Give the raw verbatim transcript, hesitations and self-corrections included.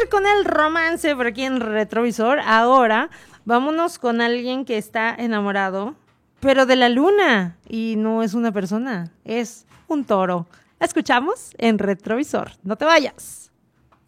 seguir con el romance por aquí en Retrovisor. Ahora, vámonos con alguien que está enamorado, pero de la luna. Y no es una persona, es un toro. La escuchamos en Retrovisor. No te vayas.